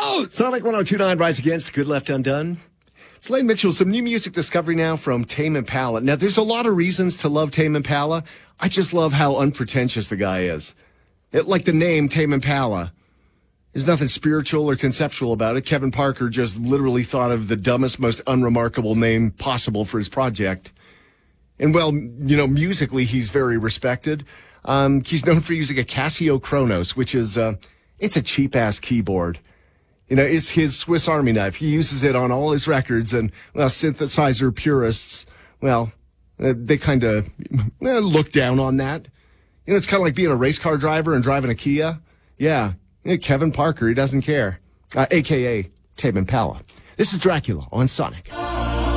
Sonic 102.9 Rise Against, Good Left Undone. It's Lane Mitchell. Some new music discovery now from Tame Impala. Now, there's a lot of reasons to love Tame Impala. I just love how unpretentious the guy is. Like the name Tame Impala. There's nothing spiritual or conceptual about it. Kevin Parker just literally thought of the dumbest, most unremarkable name possible for his project. And, well, you know, musically, he's very respected. He's known for using a Casio Kronos, which is, it's a cheap-ass keyboard. You know, it's his Swiss Army knife. He uses it on all his records, and, well, synthesizer purists, well, they kind of look down on that. You know, it's kind of like being a race car driver and driving a Kia. Yeah, Kevin Parker, he doesn't care. A.K.A. Tame Impala. This is Dracula on Sonic.